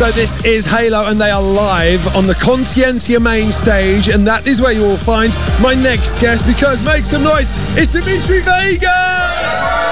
So this is Halo and they are live on the Consciencia main stage, and that is where you will find my next guest, because make some noise, it's Dimitri Vegas!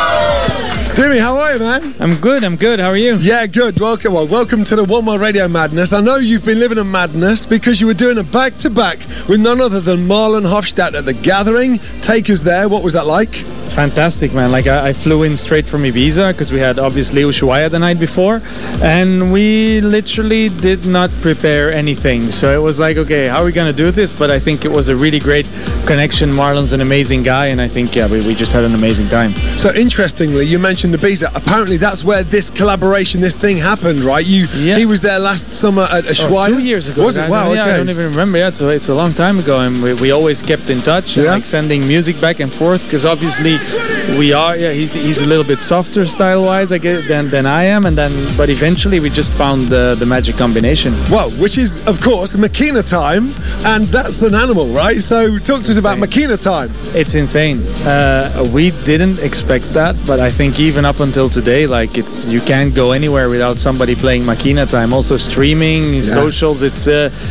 Dimmy, how are you, man? I'm good. How are you? Yeah, good. Welcome to the One More Radio Madness. I know you've been living a madness because you were doing a back-to-back with none other than Marlon Hofstadt at The Gathering. Take us there. What was that like? Fantastic, man. Like, I flew in straight from Ibiza because we had obviously Ushuaia the night before, and we literally did not prepare anything. So it was like, okay, how are we going to do this? But I think it was a really great connection. Marlon's an amazing guy, and I think, yeah, we just had an amazing time. So interestingly, you mentioned Ibiza. Apparently that's where this collaboration, this thing happened, right? He was there last summer at Ushuaia. 2 years ago. Was it? Wow, okay. Yeah, I don't even remember. Yeah, so it's a long time ago, and we always kept in touch, and like sending music back and forth, because obviously he's a little bit softer style-wise, I guess, than I am, but eventually we just found the magic combination. Well, which is, of course, Makina Time, and that's an animal, right? So talk to us about Makina Time. It's insane. We didn't expect that, but I think even up until today, like, you can't go anywhere without somebody playing Makina Time. Also streaming, socials, it's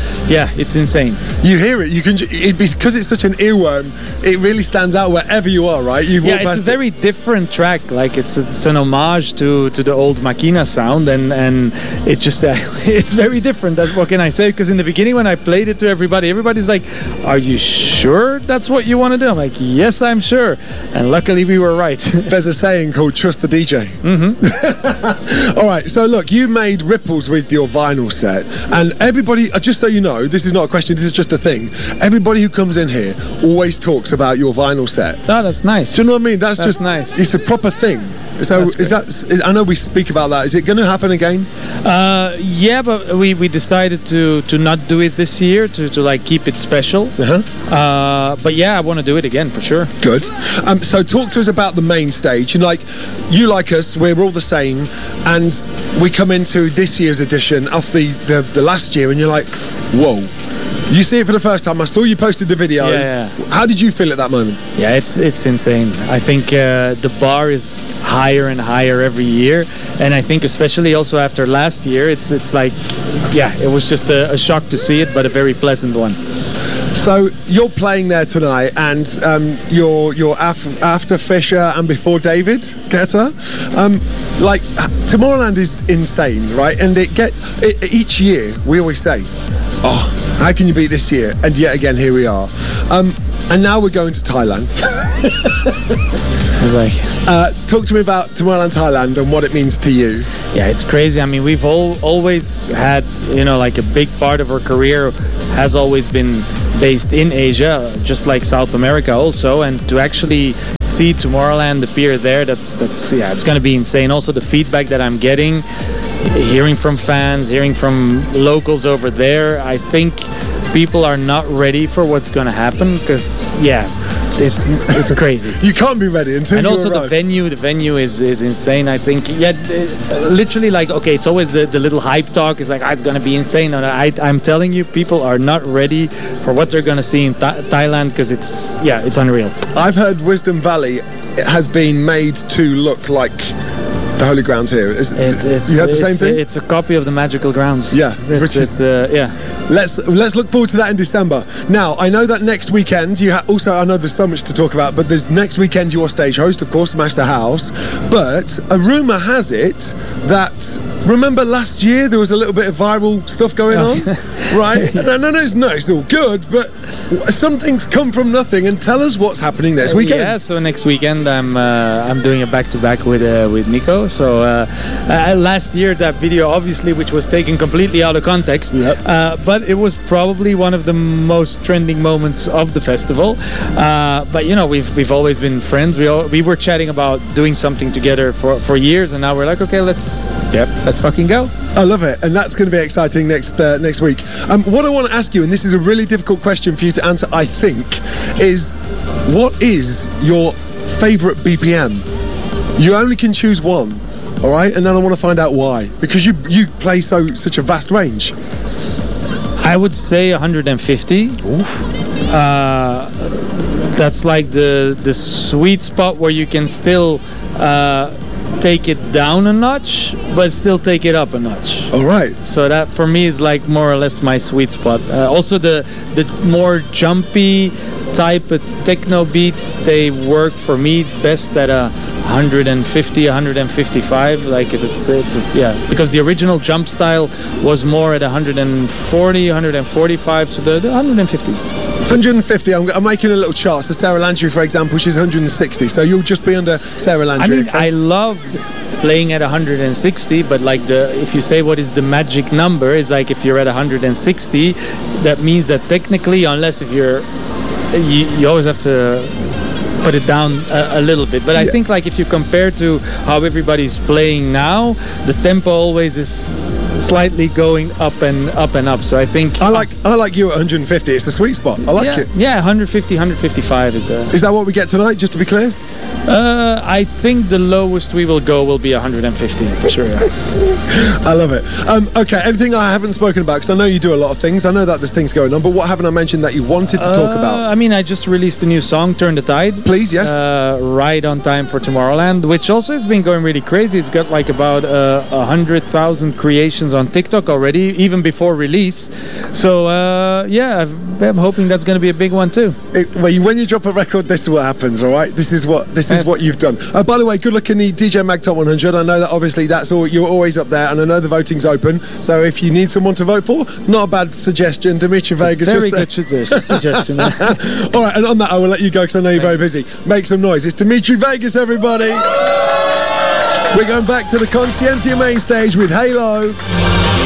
insane. You hear it, because it's such an earworm, it really stands out wherever you are, right? It's a very different track. Like, it's an homage to the old Makina sound, and it just it's very different. What can I say? Because in the beginning when I played it to everybody's like, "Are you sure that's what you want to do?" I'm like, "Yes, I'm sure." And luckily we were right. There's a saying called "Trust the DJ." Mm-hmm. All right. So look, you made ripples with your vinyl set, and everybody. Just so you know, this is not a question. This is just a thing. Everybody who comes in here always talks about your vinyl set. Oh, that's nice. Do you know what I mean? That's just nice. It's a proper thing. So is that? I know we speak about that. Is it going to happen again? Yeah, but we decided to not do it this year to like keep it special. But yeah, I want to do it again for sure. Good. So talk to us about the main stage. And you like us, we're all the same, and we come into this year's edition off the last year, and you're like, whoa. You see it for the first time. I saw you posted the video. Yeah. How did you feel at that moment? Yeah, it's insane. I think the bar is higher and higher every year, and I think especially also after last year, it's like, yeah, it was just a shock to see it, but a very pleasant one. So you're playing there tonight, and you're after Fisher and before David Guetta. Tomorrowland is insane, right? And each year we always say, oh, how can you beat this year? And yet again, here we are. And now we're going to Thailand. Talk to me about Tomorrowland Thailand and what it means to you. Yeah, it's crazy. I mean, we've always had, like a big part of our career has always been based in Asia, just like South America also. And to actually see Tomorrowland appear there, that's it's going to be insane. Also, the feedback that I'm getting, hearing from fans, hearing from locals over there, I think people are not ready for what's going to happen, because it's crazy. You can't be ready until and you also arrive. the venue is insane. I think literally, like, okay, it's always the little hype talk. It's like, it's going to be insane. No, I'm telling you, people are not ready for what they're going to see in Thailand, because it's unreal. I've heard Wisdom Valley has been made to look like the Holy Grounds here. You heard the same thing? It's a copy of the Magical Grounds. Yeah. Yeah. Let's look forward to that in December. Now, I know that next weekend, I know there's so much to talk about, but there's next weekend you're stage host, of course, Smash the House. But a rumour has it that, remember last year there was a little bit of viral stuff going on? Right? No, it's all good, but something's come from nothing, and tell us what's happening next weekend. Yeah, so next weekend I'm doing a back-to-back with Nico. So last year, that video, obviously, which was taken completely out of context, but it was probably one of the most trending moments of the festival. But we've always been friends. We were chatting about doing something together for years, and now we're like, okay, let's fucking go. I love it, and that's going to be exciting next week. What I want to ask you, and this is a really difficult question for you to answer, I think, is what is your favourite BPM? You only can choose one, all right? And then I want to find out why, because you play such a vast range. I would say 150. That's like the sweet spot where you can still take it down a notch, but still take it up a notch. All right. So that for me is like more or less my sweet spot. Also the more jumpy type of techno beats, they work for me best at 150, 155. Like it's because the original jump style was more at 140, 145. So the 150s. 150. I'm making a little chart. So Sarah Landry, for example, she's 160. So you'll just be under Sarah Landry. I mean, I love playing at 160, but like if you say what is the magic number, is like if you're at 160, that means that technically, unless if you always have to put it down a little bit. But I think like if you compare to how everybody's playing now, the tempo always is slightly going up and up and up. So I think I like you at 150. It's the sweet spot. I like it. Yeah, 150, 155 is Is that what we get tonight? Just to be clear. I think the lowest we will go will be 150 for sure. I love it. Okay, anything I haven't spoken about, because I know you do a lot of things. I know that there's things going on, but what haven't I mentioned that you wanted to talk about? I mean, I just released a new song, Turn the Tide. Please, yes. Right on time for Tomorrowland, which also has been going really crazy. It's got like about 100,000 creations on TikTok already, even before release. So I'm hoping that's going to be a big one too. When you drop a record, this is what happens. All right, this is what you've done. By the way, good luck in the DJ Mag Top 100. I know that obviously you're always up there, and I know the voting's open. So if you need someone to vote for, not a bad suggestion. Dimitri Vegas. Very good suggestion. All right, and on that, I will let you go because I know you're very busy. Make some noise. It's Dimitri Vegas, everybody. We're going back to the Conscientia main stage with Halo.